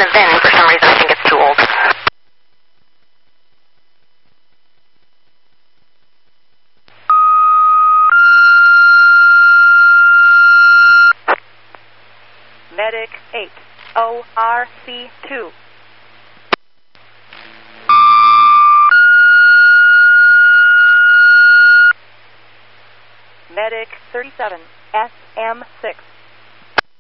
the VIN for some reason. I think it's too old. Medic 8, ORC2. Medic 37, SM6.